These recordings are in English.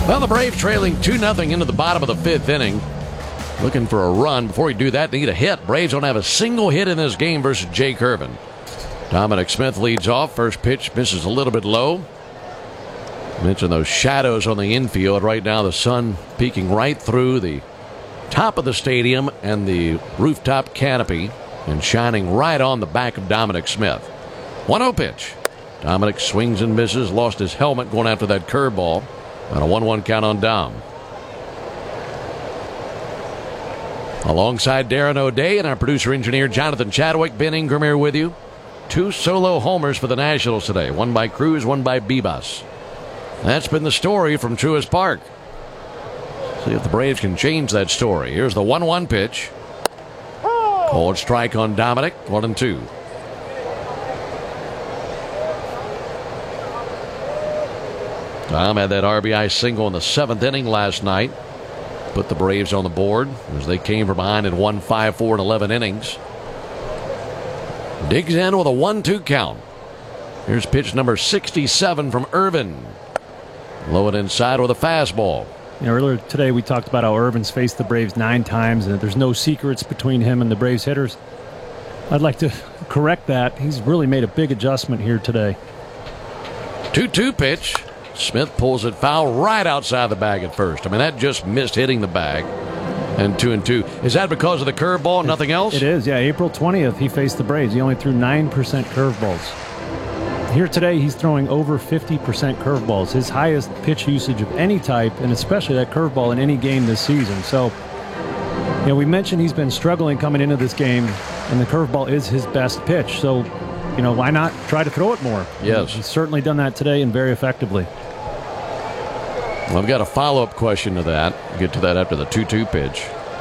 Well, the Braves trailing 2-0 into the bottom of the fifth inning. Looking for a run. Before we do that, they need a hit. Braves don't have a single hit in this game versus Jake Irvin. Dominic Smith leads off. First pitch misses a little bit low. Mention those shadows on the infield. Right now, the sun peeking right through the top of the stadium and the rooftop canopy and shining right on the back of Dominic Smith. 1-0 pitch. Dominic swings and misses. Lost his helmet going after that curveball. And a 1-1 count on Dom. Alongside Darren O'Day and our producer-engineer Jonathan Chadwick, Ben Ingram here with you. 2 solo homers for the Nationals today. One by Cruz, one by Bibas. That's been the story from Truist Park. See if the Braves can change that story. Here's the 1-1 pitch. Called strike on Dominic. 1-2. Dom had that RBI single in the 7th inning last night. Put the Braves on the board as they came from behind and won 5-4 in 11 innings. Digs in with a 1-2 count. Here's pitch number 67 from Irvin. Low and inside with a fastball. Earlier today we talked about how Irvin's faced the Braves 9 times and there's no secrets between him and the Braves hitters. I'd like to correct that. He's really made a big adjustment here today. 2-2 pitch. Smith pulls it foul right outside the bag at first. I mean, that just missed hitting the bag. And 2-2. Is that because of the curveball and nothing else? It is, yeah. April 20th, he faced the Braves. He only threw 9% curveballs. Here today, he's throwing over 50% curveballs. His highest pitch usage of any type, and especially that curveball in any game this season. So, we mentioned he's been struggling coming into this game, and the curveball is his best pitch. So, why not try to throw it more? Yes. He's certainly done that today and very effectively. Well, I've got a follow-up question to that. We'll get to that after the 2-2 pitch.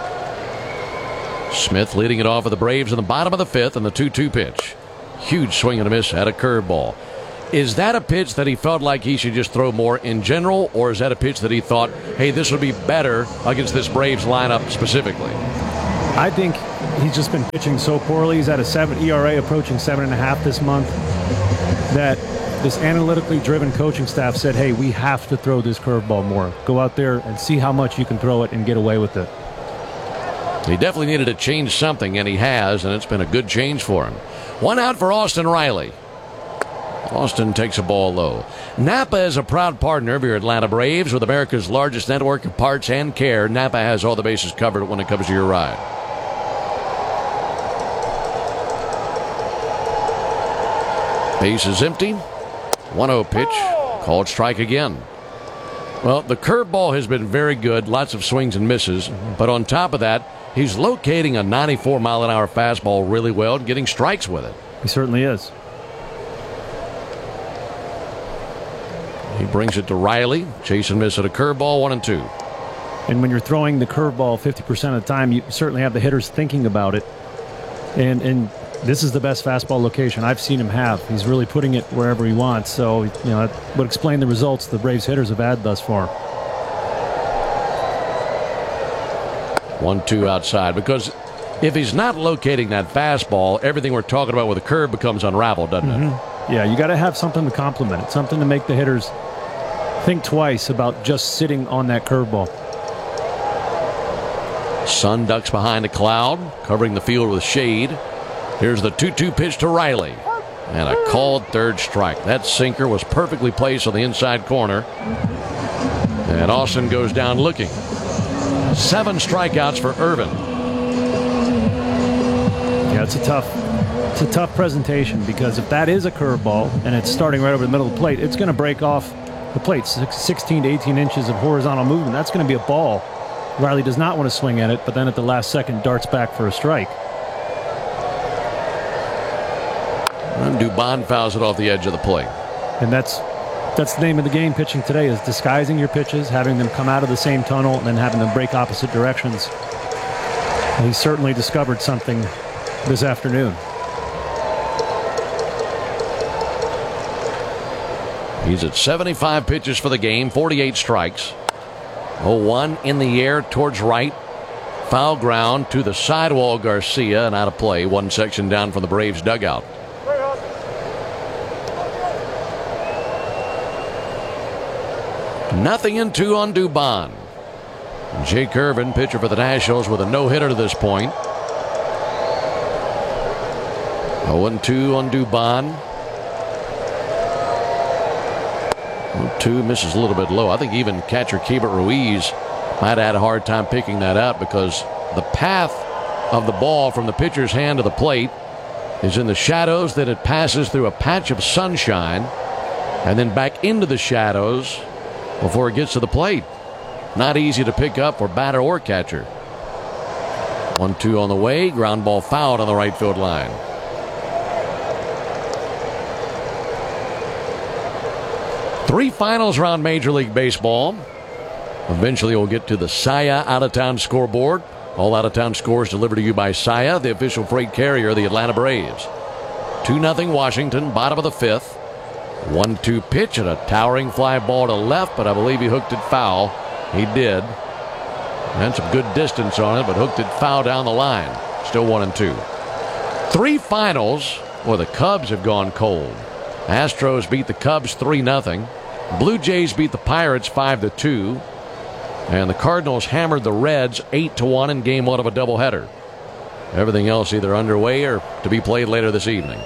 Smith leading it off for the Braves in the bottom of the 5th and the 2-2 pitch. Huge swing and a miss at a curveball. Is that a pitch that he felt like he should just throw more in general, or is that a pitch that he thought, hey, this would be better against this Braves lineup specifically? I think he's just been pitching so poorly. He's at a 7 ERA approaching 7.5 this month that this analytically driven coaching staff said, hey, we have to throw this curveball more. Go out there and see how much you can throw it and get away with it. He definitely needed to change something, and he has, and it's been a good change for him. 1 out for Austin Riley. Austin takes a ball low. Napa is a proud partner of your Atlanta Braves with America's largest network of parts and care. Napa has all the bases covered when it comes to your ride. Base is empty. 1-0 pitch. Called strike again. Well, the curveball has been very good. Lots of swings and misses. But on top of that, he's locating a 94-mile-an-hour fastball really well and getting strikes with it. He certainly is. He brings it to Riley. Chase and miss at a curveball. 1-2. And when you're throwing the curveball 50% of the time, you certainly have the hitters thinking about it. And this is the best fastball location I've seen him have. He's really putting it wherever he wants. So, that would explain the results the Braves hitters have had thus far. 1-2 outside. Because if he's not locating that fastball, everything we're talking about with the curve becomes unraveled, doesn't it? Yeah, you got to have something to complement it. Something to make the hitters think twice about just sitting on that curveball. Sun ducks behind a cloud, covering the field with shade. Here's the 2-2 pitch to Riley. And a called third strike. That sinker was perfectly placed on the inside corner. And Austin goes down looking. 7 strikeouts for Irvin. Yeah, it's a tough presentation, because if that is a curveball and it's starting right over the middle of the plate, it's going to break off the plate. 16 to 18 inches of horizontal movement. That's going to be a ball. Riley does not want to swing at it, but then at the last second darts back for a strike. And Dubon fouls it off the edge of the plate. And that's the name of the game pitching today, is disguising your pitches, having them come out of the same tunnel, and then having them break opposite directions. And he certainly discovered something this afternoon. He's at 75 pitches for the game, 48 strikes. 0-1 in the air towards right. Foul ground to the sidewall, Garcia, and out of play. One section down from the Braves dugout. 0-2 on Dubon. Jake Irvin, pitcher for the Nationals, with a no-hitter to this point. 0-2 on Dubon. 0-2 misses a little bit low. I think even catcher Keibert Ruiz might have had a hard time picking that out, because the path of the ball from the pitcher's hand to the plate is in the shadows, that it passes through a patch of sunshine and then back into the shadows before it gets to the plate. Not easy to pick up for batter or catcher. 1-2 on the way. Ground ball fouled on the right field line. Three finals around Major League Baseball. Eventually we'll get to the Saia out-of-town scoreboard. All out-of-town scores delivered to you by Saia, the official freight carrier of the Atlanta Braves. 2-0 Washington, bottom of the fifth. 1-2 pitch and a towering fly ball to left, but I believe he hooked it foul. He did. Had some good distance on it, but hooked it foul down the line. Still 1-2. Three finals. Well, the Cubs have gone cold. Astros beat the Cubs 3-0. Blue Jays beat the Pirates 5-2. And the Cardinals hammered the Reds 8-1 in game one of a doubleheader. Everything else either underway or to be played later this evening.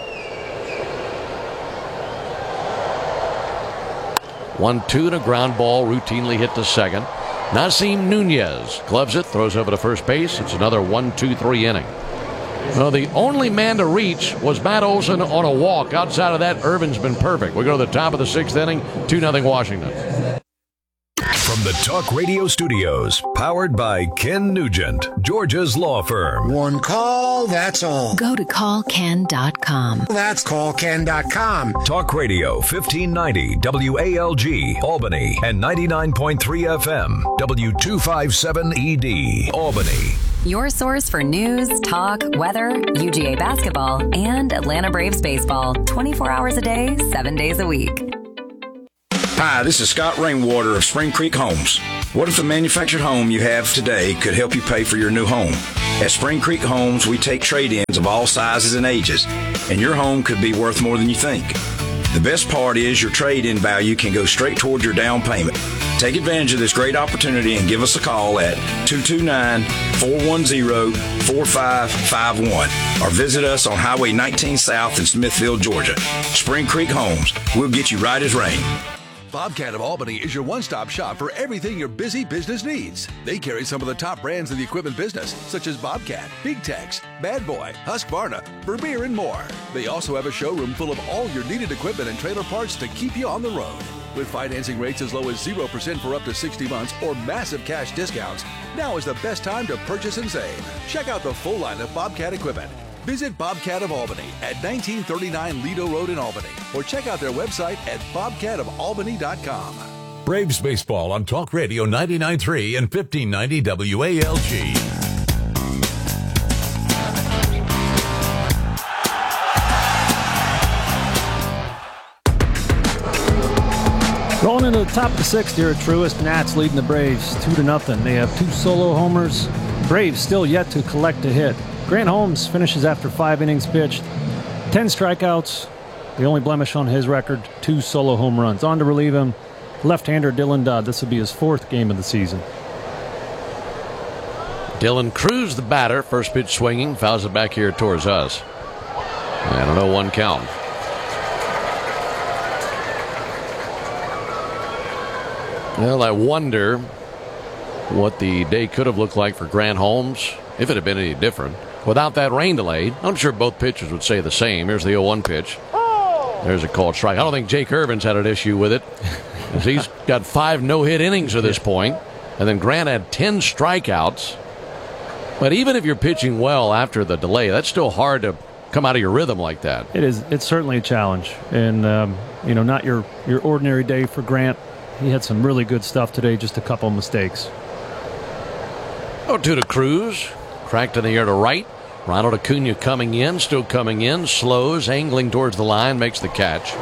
1-2 and a ground ball routinely hit to second. Nasim Nunez gloves it, throws over to first base. It's another 1-2-3 inning. Well, the only man to reach was Matt Olson on a walk. Outside of that, Irvin's been perfect. We go to the top of the sixth inning, 2-0 Washington. From the Talk Radio Studios, powered by Ken Nugent, Georgia's law firm. One call, that's all. Go to callken.com. That's callken.com. Talk Radio 1590 WALG, Albany, and 99.3 FM, W257ED, Albany. Your source for news, talk, weather, UGA basketball, and Atlanta Braves baseball. 24 hours a day, 7 days a week. Hi, this is Scott Rainwater of Spring Creek Homes. What if the manufactured home you have today could help you pay for your new home? At Spring Creek Homes, we take trade-ins of all sizes and ages, and your home could be worth more than you think. The best part is your trade-in value can go straight toward your down payment. Take advantage of this great opportunity and give us a call at 229-410-4551 or visit us on Highway 19 South in Smithfield, Georgia. Spring Creek Homes, we'll get you right as rain. Bobcat of Albany is your one-stop shop for everything your busy business needs. They carry some of the top brands in the equipment business, such as Bobcat, Big Tex, Bad Boy, Husqvarna, Vermeer, and more. They also have a showroom full of all your needed equipment and trailer parts to keep you on the road. With financing rates as low as 0% for up to 60 months or massive cash discounts, now is the best time to purchase and save. Check out the full line of Bobcat equipment. Visit Bobcat of Albany at 1939 Lido Road in Albany, or check out their website at bobcatofalbany.com. Braves baseball on Talk Radio 99.3 and 1590 WALG. Rolling into the top of the sixth here at Truist. Nats leading the Braves 2-0. They have two solo homers. Braves still yet to collect a hit. Grant Holmes finishes after 5 innings pitched, 10 strikeouts. The only blemish on his record, 2 solo home runs. On to relieve him, left-hander Dylan Dodd. This will be his 4th game of the season. Dylan Cruz, the batter, first pitch swinging, fouls it back here towards us. And a 0-1 count. Well, I wonder what the day could have looked like for Grant Holmes if it had been any different. Without that rain delay, I'm sure both pitchers would say the same. Here's the 0-1 pitch. There's a called strike. I don't think Jake Irvin's had an issue with it. He's got 5 no-hit innings at this point, and then Grant had 10 strikeouts. But even if you're pitching well after the delay, that's still hard to come out of your rhythm like that. It is. It's certainly a challenge, and not your ordinary day for Grant. He had some really good stuff today, just a couple mistakes. 0-2 to Cruz. Cracked in the air to right. Ronald Acuna coming in, still coming in, slows, angling towards the line, makes the catch.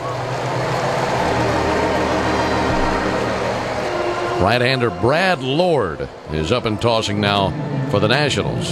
Right-hander Brad Lord is up and tossing now for the Nationals.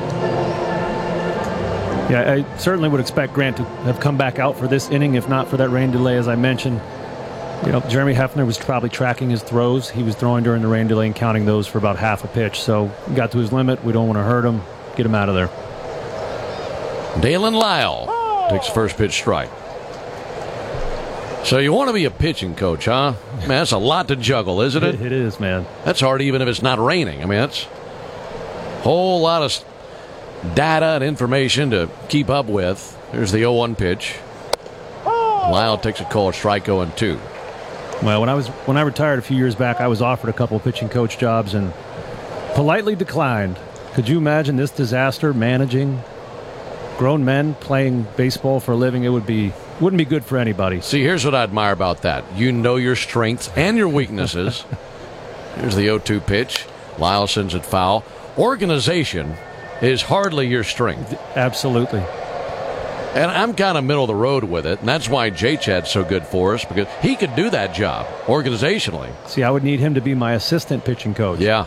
Yeah, I certainly would expect Grant to have come back out for this inning, if not for that rain delay, as I mentioned. Jeremy Hefner was probably tracking his throws. He was throwing during the rain delay and counting those for about half a pitch. So he got to his limit. We don't want to hurt him. Get him out of there. Dalen Lyle takes first pitch strike. So you want to be a pitching coach, huh? Man, that's a lot to juggle, isn't it? It is, man. That's hard even if it's not raining. I mean, that's a whole lot of data and information to keep up with. Here's the 0-1 pitch. Lyle takes a called strike 0-2. Well, when I retired a few years back, I was offered a couple of pitching coach jobs and politely declined. Could you imagine this disaster, managing grown men playing baseball for a living? It wouldn't be good for anybody. See, here's what I admire about that. You know your strengths and your weaknesses. Here's the 0-2 pitch. Lyle sends it foul. Organization is hardly your strength. Absolutely. And I'm kind of middle of the road with it, and that's why J-Chad's so good for us, because he could do that job organizationally. See, I would need him to be my assistant pitching coach. Yeah.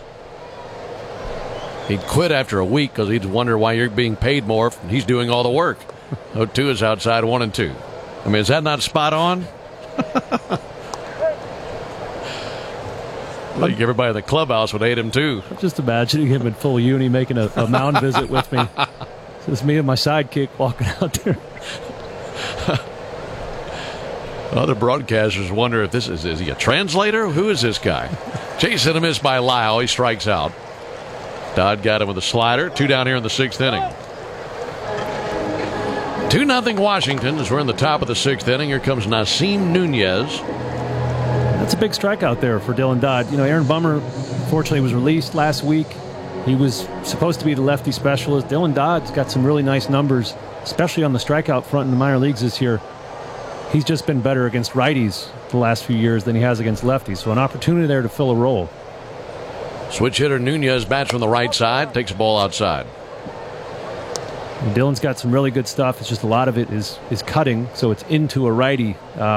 He'd quit after a week because he'd wonder why you're being paid more if he's doing all the work. 0-2 is outside, 1-2. I mean, is that not spot on? Like everybody in the clubhouse would hate him, too. I'm just imagining him in full uni making a mound visit with me. It's me and my sidekick walking out there. Other broadcasters wonder if is he a translator? Who is this guy? Chasing a miss by Lyle. He strikes out. Dodd got him with a slider. 2 down here in the 6th inning. 2-0 Washington as we're in the top of the 6th inning. Here comes Nasim Nunez. That's a big strikeout there for Dylan Dodd. Aaron Bummer, fortunately, was released last week. He was supposed to be the lefty specialist. Dylan Dodd's got some really nice numbers, especially on the strikeout front in the minor leagues this year. He's just been better against righties the last few years than he has against lefties. So an opportunity there to fill a role. Switch hitter Nunez bats from the right side, takes a ball outside. And Dylan's got some really good stuff. It's just a lot of it is cutting, so it's into a righty.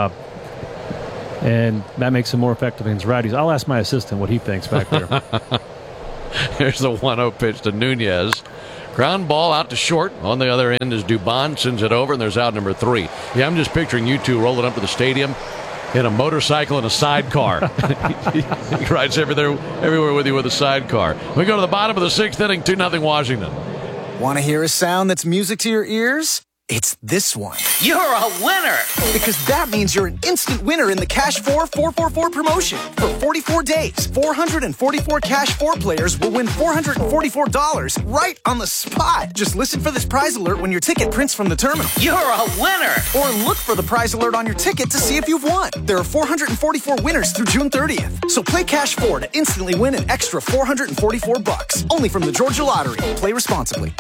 And that makes him more effective against righties. I'll ask my assistant what he thinks back there. Here's the 1-0 pitch to Nunez. Ground ball out to short. On the other end is Dubon. Sends it over, and there's out number 3. Yeah, I'm just picturing you two rolling up to the stadium in a motorcycle and a sidecar. He rides everywhere with you with a sidecar. We go to the bottom of the 6th inning, 2-0 Washington. Want to hear a sound that's music to your ears? It's this one. You're a winner! Because that means you're an instant winner in the Cash 4 444 promotion. For 44 days, 444 Cash 4 players will win $444 right on the spot. Just listen for this prize alert when your ticket prints from the terminal. You're a winner! Or look for the prize alert on your ticket to see if you've won. There are 444 winners through June 30th. So play Cash 4 to instantly win an extra $444. Only from the Georgia Lottery. Play responsibly.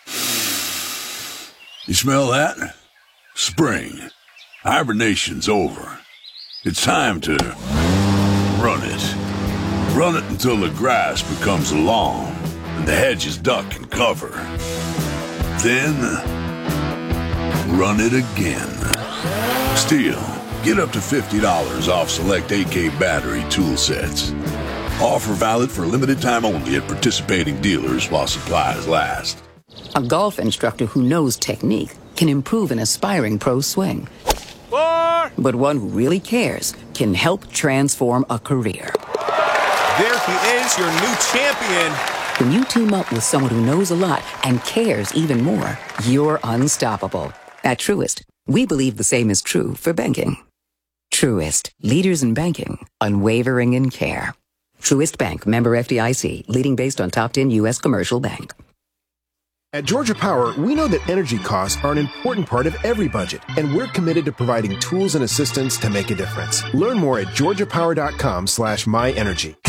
You smell that? Spring. Hibernation's over. It's time to run it. Run it until the grass becomes lawn and the hedges duck and cover. Then, run it again. Still, get up to $50 off select AK battery tool sets. Offer valid for a limited time only at participating dealers while supplies last. A golf instructor who knows technique can improve an aspiring pro's swing. But one who really cares can help transform a career. There he is, your new champion. When you team up with someone who knows a lot and cares even more, you're unstoppable. At Truist, we believe the same is true for banking. Truist, leaders in banking, unwavering in care. Truist Bank, member FDIC, leading based on top 10 U.S. commercial bank. At Georgia Power, we know that energy costs are an important part of every budget, and we're committed to providing tools and assistance to make a difference. Learn more at georgiapower.com/myenergy.